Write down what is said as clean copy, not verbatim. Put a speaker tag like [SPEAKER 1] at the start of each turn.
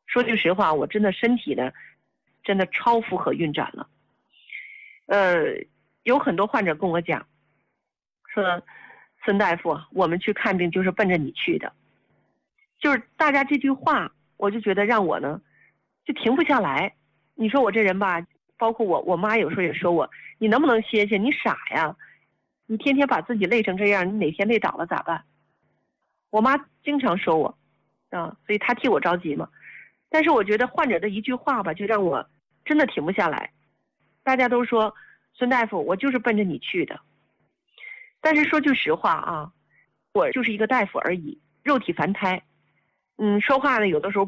[SPEAKER 1] 说句实话，我真的身体呢，真的超负荷运转了。有很多患者跟我讲，说孙大夫，我们去看病就是奔着你去的。就是大家这句话，我就觉得让我呢，就停不下来。你说我这人吧，包括我妈有时候也说我，你能不能歇歇？你傻呀，你天天把自己累成这样，你哪天累倒了咋办？我妈经常说我，所以她替我着急嘛。但是我觉得患者的一句话吧，就让我真的停不下来。大家都说孙大夫，我就是奔着你去的。但是说句实话啊，我就是一个大夫而已，肉体凡胎。说话呢，有的时候